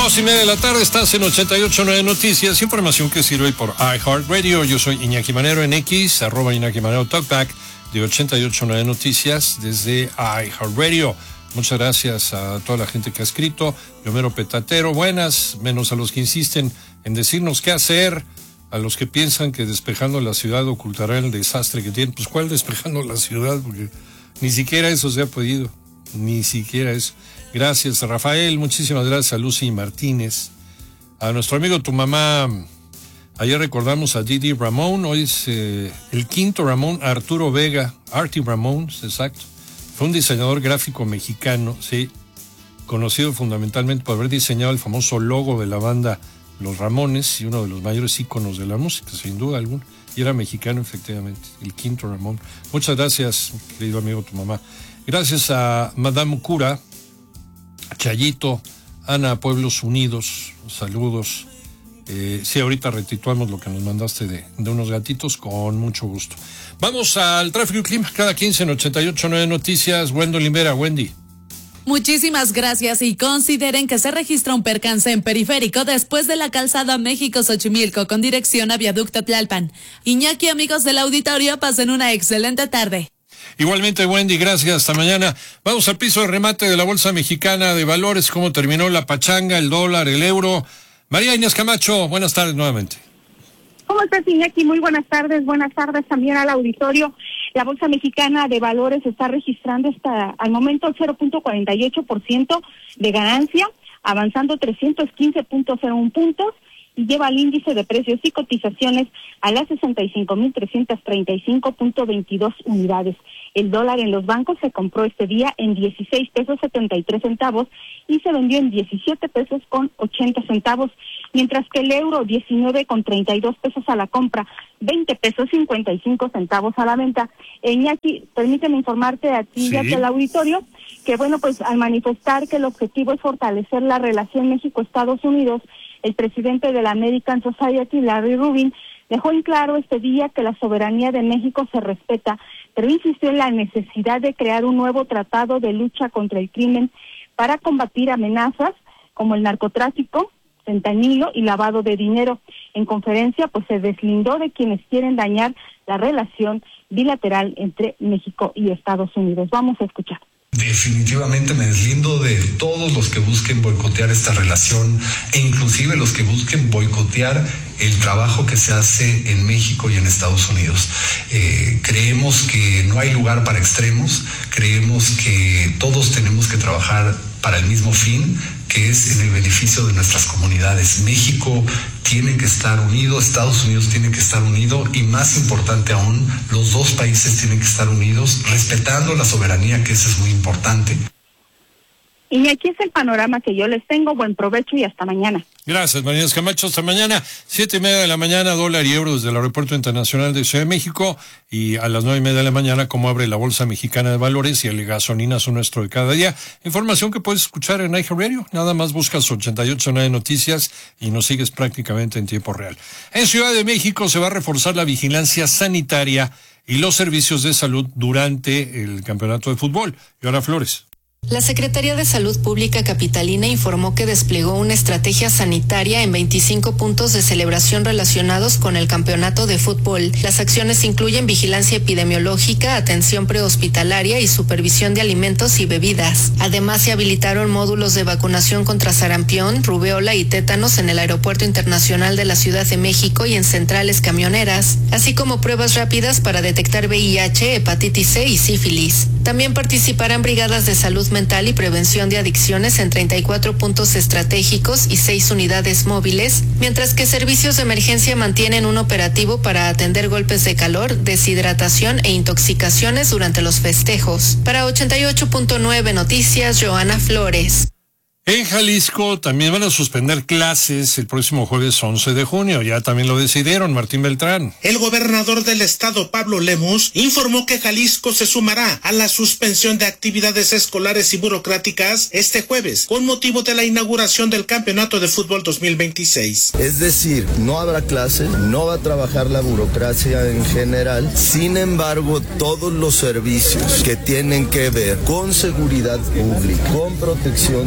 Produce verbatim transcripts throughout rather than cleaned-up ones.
Dos y media de la tarde, estás en ochenta y ocho punto nueve Noticias, información que sirve por iHeartRadio. Yo soy Iñaki Manero en X, arroba Iñaki Manero Talkback de ochenta y ocho punto nueve Noticias desde iHeartRadio. Muchas gracias a toda la gente que ha escrito. Yomero Petatero, buenas, menos a los que insisten en decirnos qué hacer, a los que piensan que despejando la ciudad ocultará el desastre que tienen. Pues ¿cuál despejando la ciudad? Porque ni siquiera eso se ha podido, ni siquiera eso. Gracias a Rafael, muchísimas gracias a Lucy Martínez, a nuestro amigo Tu Mamá. Ayer recordamos a Didi Ramón, hoy es eh, el quinto Ramón, Arturo Vega, Artie Ramón, exacto. Fue un diseñador gráfico mexicano, sí, conocido fundamentalmente por haber diseñado el famoso logo de la banda Los Ramones y uno de los mayores íconos de la música, sin duda alguna. Y era mexicano, efectivamente, el quinto Ramón. Muchas gracias, querido amigo Tu Mamá. Gracias a Madame Cura, Chayito, Ana Pueblos Unidos, saludos. Eh, sí, ahorita retituamos lo que nos mandaste de, de unos gatitos, con mucho gusto. Vamos al tráfico y clima, cada quince en ochenta y ocho punto nueve Noticias. Wendell Olivera, Wendy. Muchísimas gracias y consideren que se registra un percance en periférico después de la calzada México-Xochimilco con dirección a Viaducto Tlalpan. Iñaki, amigos del auditorio, pasen una excelente tarde. Igualmente, Wendy, gracias, hasta mañana. Vamos al piso de remate de la Bolsa Mexicana de Valores, cómo terminó la pachanga, el dólar, el euro. María Inés Camacho, buenas tardes nuevamente. ¿Cómo estás, Iñaki? Muy buenas tardes, buenas tardes también al auditorio. La Bolsa Mexicana de Valores está registrando hasta al momento cero punto cuarenta y ocho por ciento de ganancia, avanzando trescientos quince punto cero uno puntos, y lleva el índice de precios y cotizaciones a las sesenta y cinco mil trescientos treinta y cinco punto veintidós unidades. El dólar en los bancos se compró este día en dieciséis pesos setenta y tres centavos y se vendió en diecisiete pesos con ochenta centavos, mientras que el euro diecinueve con treinta y dos pesos a la compra, veinte pesos cincuenta y cinco centavos a la venta. Iñaki, permíteme informarte a ti y sí. al auditorio que, bueno, pues al manifestar que el objetivo es fortalecer la relación México-Estados Unidos, el presidente de la American Society, Larry Rubin, dejó en claro este día que la soberanía de México se respeta, pero insistió en la necesidad de crear un nuevo tratado de lucha contra el crimen para combatir amenazas como el narcotráfico, fentanilo y lavado de dinero. En conferencia, pues se deslindó de quienes quieren dañar la relación bilateral entre México y Estados Unidos. Vamos a escuchar. Definitivamente me deslindo de todos los que busquen boicotear esta relación e inclusive los que busquen boicotear el trabajo que se hace en México y en Estados Unidos. Eh, creemos que no hay lugar para extremos, creemos que todos tenemos que trabajar para el mismo fin, que es en el beneficio de nuestras comunidades. México tiene que estar unido, Estados Unidos tiene que estar unido y, más importante aún, los dos países tienen que estar unidos, respetando la soberanía, que eso es muy importante. Y aquí es el panorama que yo les tengo. Buen provecho y hasta mañana. Gracias, María Inés Camacho. Hasta mañana, siete y media de la mañana, dólar y euro desde el Aeropuerto Internacional de Ciudad de México. Y a las nueve y media de la mañana, cómo abre la Bolsa Mexicana de Valores y el gasolinazo nuestro de cada día. Información que puedes escuchar en iHeartRadio. Nada más buscas ochenta y ocho punto nueve Noticias y nos sigues prácticamente en tiempo real. En Ciudad de México se va a reforzar la vigilancia sanitaria y los servicios de salud durante el campeonato de fútbol. Joana Flores. La Secretaría de Salud Pública capitalina informó que desplegó una estrategia sanitaria en veinticinco puntos de celebración relacionados con el campeonato de fútbol. Las acciones incluyen vigilancia epidemiológica, atención prehospitalaria y supervisión de alimentos y bebidas. Además, se habilitaron módulos de vacunación contra sarampión, rubeola y tétanos en el Aeropuerto Internacional de la Ciudad de México y en centrales camioneras, así como pruebas rápidas para detectar V I H, hepatitis C y sífilis. También participarán brigadas de salud mental y prevención de adicciones en treinta y cuatro puntos estratégicos y seis unidades móviles, mientras que servicios de emergencia mantienen un operativo para atender golpes de calor, deshidratación e intoxicaciones durante los festejos. Para ochenta y ocho punto nueve Noticias, Joana Flores. En Jalisco también van a suspender clases el próximo jueves once de junio. Ya también lo decidieron, Martín Beltrán. El gobernador del estado, Pablo Lemus, informó que Jalisco se sumará a la suspensión de actividades escolares y burocráticas este jueves, con motivo de la inauguración del Campeonato de Fútbol dos mil veintiséis. Es decir, no habrá clases, no va a trabajar la burocracia en general. Sin embargo, todos los servicios que tienen que ver con seguridad pública, con protección civil,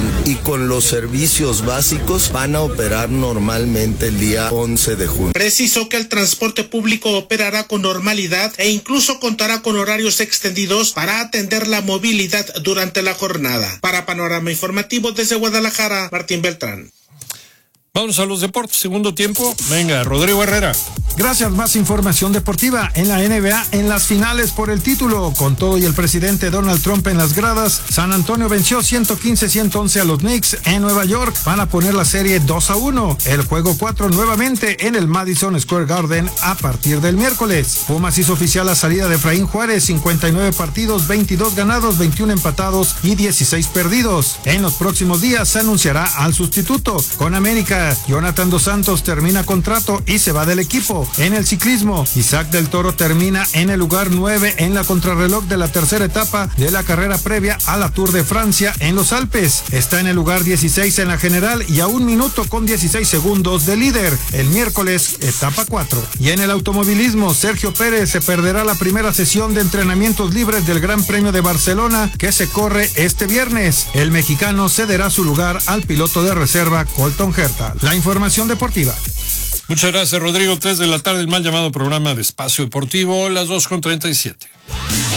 y con los servicios básicos van a operar normalmente el día once de junio. Precisó que el transporte público operará con normalidad e incluso contará con horarios extendidos para atender la movilidad durante la jornada. Para Panorama Informativo desde Guadalajara, Martín Beltrán. Vamos a los deportes, segundo tiempo. Venga, Rodrigo Herrera. Gracias, más información deportiva. En la N B A, en las finales por el título, con todo y el presidente Donald Trump en las gradas, San Antonio venció ciento quince a ciento once a los Knicks en Nueva York. Van a poner la serie dos a uno. El juego cuatro nuevamente en el Madison Square Garden a partir del miércoles. Pumas hizo oficial la salida de Efraín Juárez, cincuenta y nueve partidos, veintidós ganados, veintiuno empatados y dieciséis perdidos. En los próximos días se anunciará al sustituto. Con América, Jonathan Dos Santos termina contrato y se va del equipo. En el ciclismo, Isaac del Toro termina en el lugar nueve en la contrarreloj de la tercera etapa de la carrera previa a la Tour de Francia en los Alpes. Está en el lugar dieciséis en la general y a un minuto con dieciséis segundos de líder. El miércoles, etapa cuatro. Y en el automovilismo, Sergio Pérez se perderá la primera sesión de entrenamientos libres del Gran Premio de Barcelona que se corre este viernes. El mexicano cederá su lugar al piloto de reserva Colton Herta. La información deportiva. Muchas gracias, Rodrigo. Tres de la tarde, el mal llamado programa de Espacio Deportivo, las dos con treinta y siete.